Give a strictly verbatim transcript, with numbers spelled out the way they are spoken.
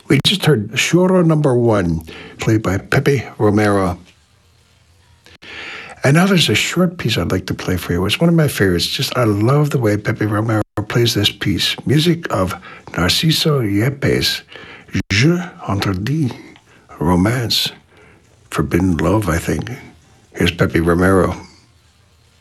We just heard Choro Number One, played by Pepe Romero. And now there's a short piece I'd like to play for you. It's one of my favorites. Just I love the way Pepe Romero plays this piece. Music of Narciso Yepes. Je Interdit. Romance. Forbidden Love, I think. Here's Pepe Romero.